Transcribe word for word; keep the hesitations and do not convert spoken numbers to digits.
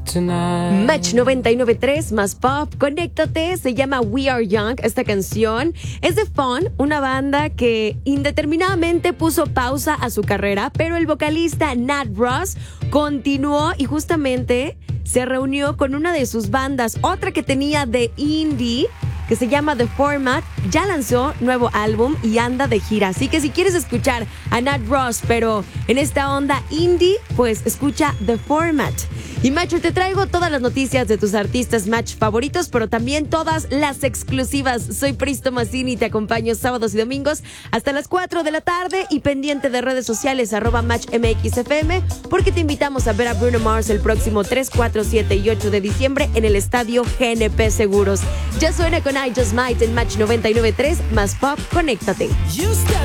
tonight. Match noventa y nueve punto tres más pop, conéctate, se llama We Are Young. Esta canción es de Fun, una banda que indeterminadamente puso pausa a su carrera, pero el vocalista Nat Ross continuó y justamente se reunió con una de sus bandas, otra que tenía de indie, que se llama The Format. Ya lanzó nuevo álbum y anda de gira. Así que si quieres escuchar a Nat Ross, pero en esta onda indie, pues escucha The Format. Y Macho, te traigo todas las noticias de tus artistas Match favoritos, pero también todas las exclusivas. Soy Pristo Massini y te acompaño sábados y domingos hasta las cuatro de la tarde y pendiente de redes sociales arroba Match M X F M, porque te invitamos a ver a Bruno Mars el próximo tres, cuatro, siete y ocho de diciembre en el estadio G N P Seguros. Ya suena con I Just Might en Match noventa y nueve punto tres más pop, conéctate. You step